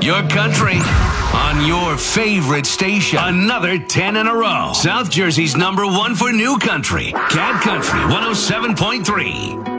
Your country on your favorite station. Another 10 in a row. South Jersey's #1 for new country. Cat Country 107.3.